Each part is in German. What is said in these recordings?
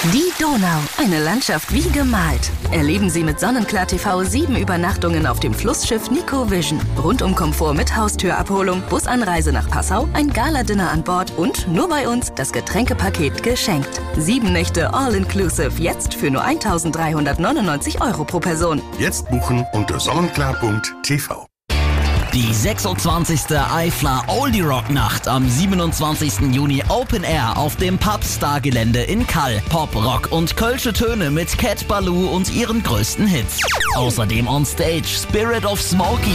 Die Donau, eine Landschaft wie gemalt. Erleben Sie mit Sonnenklar TV 7 Übernachtungen auf dem Flussschiff Nico Vision. Rundum Komfort mit Haustürabholung, Busanreise nach Passau, ein Gala-Dinner an Bord und nur bei uns das Getränkepaket geschenkt. 7 Nächte All-Inclusive, jetzt für nur 1.399 € pro Person. Jetzt buchen unter sonnenklar.tv. Die 26. Eifler Oldie Rock Nacht am 27. Juni Open Air auf dem Pubstar-Gelände in Kall. Pop, Rock und kölsche Töne mit Cat Ballou und ihren größten Hits. Außerdem on Stage Spirit of Smokey.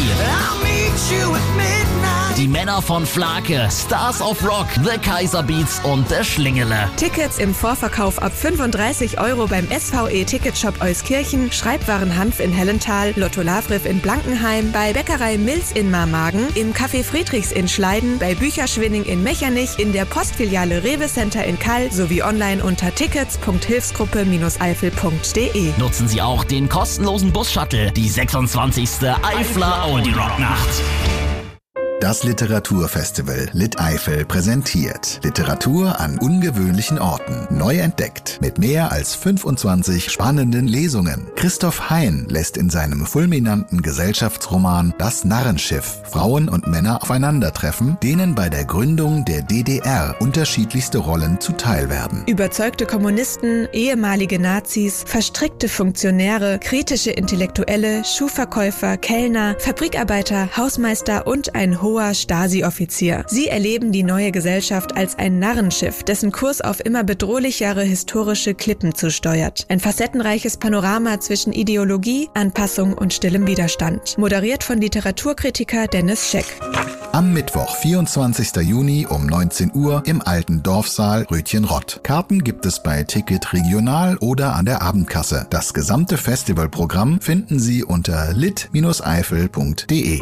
Die Männer von Flake, Stars of Rock, The Kaiser Beats und der Schlingele. Tickets im Vorverkauf ab 35 € beim SVE Ticketshop Euskirchen, Schreibwaren Hanf in Hellenthal, Lotto Lavriff in Blankenheim, bei Bäckerei Mills in Marmagen, im Café Friedrichs in Schleiden, bei Bücherschwinning in Mechernich, in der Postfiliale Rewe Center in Kall sowie online unter tickets.hilfsgruppe-eifel.de. Nutzen Sie auch den kostenlosen Bus-Shuttle, die 26. Eifler Oldie Rock Nacht. Das Literaturfestival Lit Eifel präsentiert Literatur an ungewöhnlichen Orten, neu entdeckt, mit mehr als 25 spannenden Lesungen. Christoph Hein lässt in seinem fulminanten Gesellschaftsroman Das Narrenschiff Frauen und Männer aufeinandertreffen, denen bei der Gründung der DDR unterschiedlichste Rollen zuteil werden. Überzeugte Kommunisten, ehemalige Nazis, verstrickte Funktionäre, kritische Intellektuelle, Schuhverkäufer, Kellner, Fabrikarbeiter, Hausmeister und ein hoher Stasi-Offizier. Sie erleben die neue Gesellschaft als ein Narrenschiff, dessen Kurs auf immer bedrohlichere historische Klippen zusteuert. Ein facettenreiches Panorama zwischen Ideologie, Anpassung und stillem Widerstand. Moderiert von Literaturkritiker Dennis Scheck. Am Mittwoch, 24. Juni um 19 Uhr im alten Dorfsaal Rötchenrott. Karten gibt es bei Ticket Regional oder an der Abendkasse. Das gesamte Festivalprogramm finden Sie unter lit-eifel.de.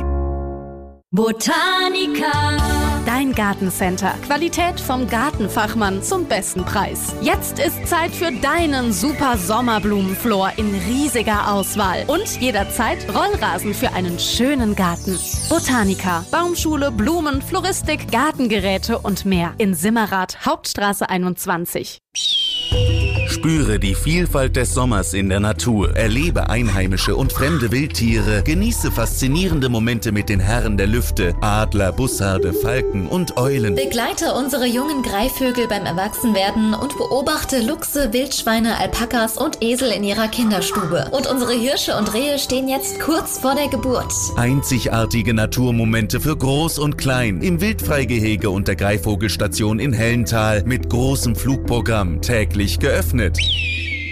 Botanica. Dein Gartencenter. Qualität vom Gartenfachmann zum besten Preis. Jetzt ist Zeit für deinen super Sommerblumenflor in riesiger Auswahl. Und jederzeit Rollrasen für einen schönen Garten. Botanica. Baumschule, Blumen, Floristik, Gartengeräte und mehr. In Simmerath, Hauptstraße 21. Spüre die Vielfalt des Sommers in der Natur, erlebe einheimische und fremde Wildtiere, genieße faszinierende Momente mit den Herren der Lüfte, Adler, Bussarde, Falken und Eulen. Begleite unsere jungen Greifvögel beim Erwachsenwerden und beobachte Luchse, Wildschweine, Alpakas und Esel in ihrer Kinderstube. Und unsere Hirsche und Rehe stehen jetzt kurz vor der Geburt. Einzigartige Naturmomente für Groß und Klein im Wildfreigehege und der Greifvogelstation in Hellenthal mit großem Flugprogramm, täglich geöffnet.